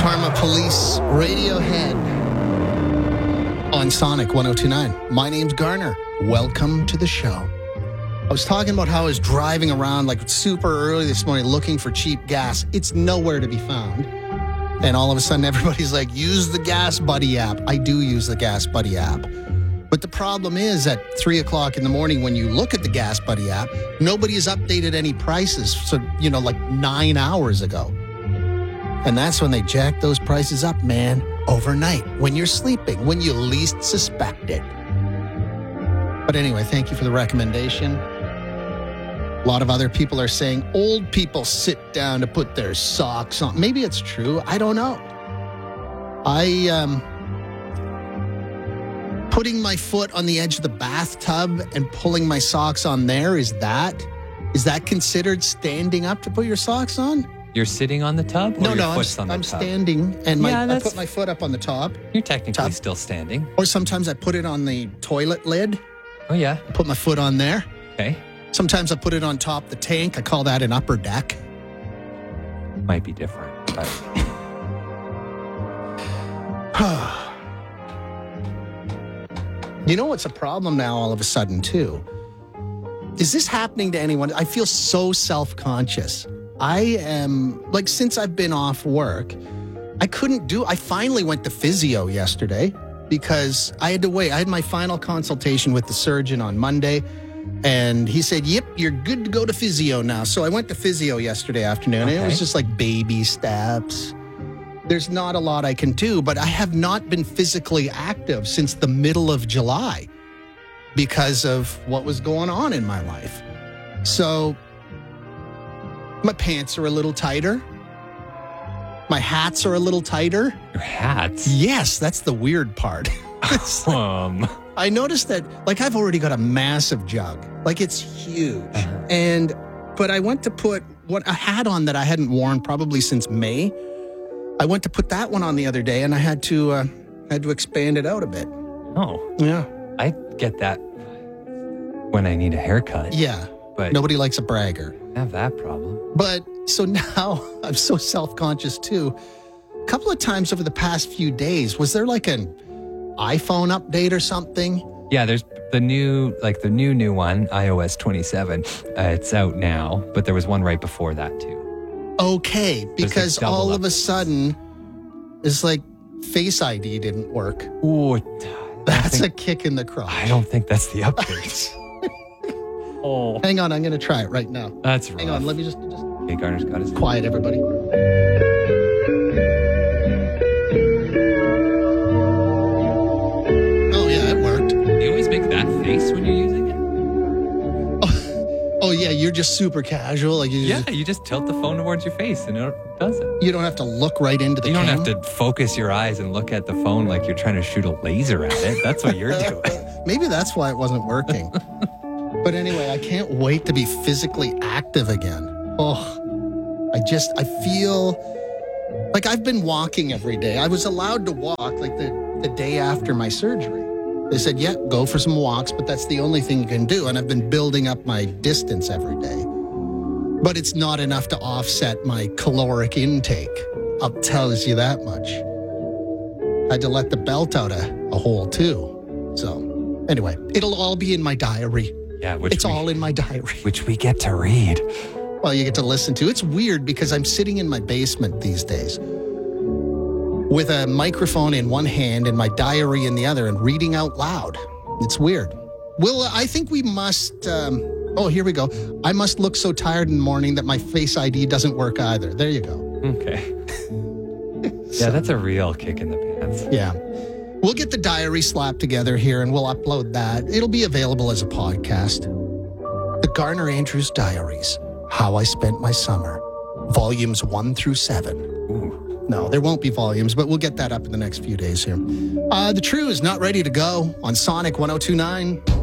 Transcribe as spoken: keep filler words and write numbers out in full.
Karma Police, Radiohead on Sonic one oh two point nine. My name's Garner. Welcome to the show. I was talking about how I was driving around like super early this morning looking for cheap gas. It's nowhere to be found. And all of a sudden everybody's like, use the Gas Buddy app. I do use the Gas Buddy app. But the problem is at three o'clock in the morning when you look at the Gas Buddy app, nobody has updated any prices. So, you know, like nine hours ago. And that's when they jack those prices up, man, overnight, when you're sleeping, when you least suspect it. But anyway, thank you for the recommendation. A lot of other people are saying old people sit down to put their socks on. Maybe it's true. I don't know. I, um, putting my foot on the edge of the bathtub and pulling my socks on there, is that, is that considered standing up to put your socks on? You're sitting on the tub? Or no, your no, foot's I'm, on the I'm tub? standing and my, Yeah, I put my foot up on the top. You're technically Tub. still standing. Or sometimes I put it on the toilet lid. Oh, yeah. Put my foot on there. Okay. Sometimes I put it on top the tank. I call that an upper deck. Might be different, but You know what's a problem now all of a sudden, too? Is this happening to anyone? I feel so self-conscious. I am, like, since I've been off work, I couldn't do, I finally went to physio yesterday because I had to wait. I had my final consultation with the surgeon on Monday, and he said, yep, you're good to go to physio now. So I went to physio yesterday afternoon, okay. And it was just like baby steps. There's not a lot I can do, but I have not been physically active since the middle of July because of what was going on in my life. So my pants are a little tighter. My hats are a little tighter. Your hats? Yes, that's the weird part. um, I noticed that, like, I've already got a massive jug. Like, it's huge. Uh-huh. And, but I went to put what a hat on that I hadn't worn probably since May. I went to put that one on the other day, and I had to, uh, had to expand it out a bit. Oh. Yeah. I get that when I need a haircut. Yeah. But nobody likes a bragger. I have that problem. But so now I'm so self-conscious too. A couple of times over the past few days, was there like an iPhone update or something? Yeah, there's the new, like the new, new one, i O S twenty-seven. Uh, it's out now, but there was one right before that too. Okay, because like all updates. of a sudden, it's like Face I D didn't work. Ooh, that's think, a kick in the crotch. I don't think that's the update. Oh. Hang on, I'm going to try it right now. That's right. Hang on, let me just, just okay, Garner's got his quiet, everybody. Oh, yeah, it worked. Do you always make that face when you're using it? Oh, oh yeah, you're just super casual. Like you yeah, just, you just tilt the phone towards your face and it does it. You don't have to look right into the You don't cam. have to focus your eyes and look at the phone like you're trying to shoot a laser at it. That's what you're doing. Maybe that's why it wasn't working. But anyway, I can't wait to be physically active again. Oh, I just, I feel like I've been walking every day. I was allowed to walk like the, the day after my surgery. They said, yeah, go for some walks, but that's the only thing you can do. And I've been building up my distance every day. But it's not enough to offset my caloric intake. I'll tell you that much. I had to let the belt out a, a hole too. So anyway, it'll all be in my diary. Yeah, which it's we, all in my diary. Which we get to read. Well, you get to listen to. It's weird because I'm sitting in my basement these days with a microphone in one hand and my diary in the other and reading out loud. It's weird. Well, I think we must... Um, oh, here we go. I must look so tired in the morning that my Face I D doesn't work either. There you go. Okay. so, yeah, that's a real kick in the pants. Yeah. We'll get the diary slapped together here and we'll upload that. It'll be available as a podcast. The Garner Andrews Diaries, How I Spent My Summer, volumes one through seven. Ooh. No, there won't be volumes, but we'll get that up in the next few days here. Uh, the True is not ready to go on Sonic one oh two point nine.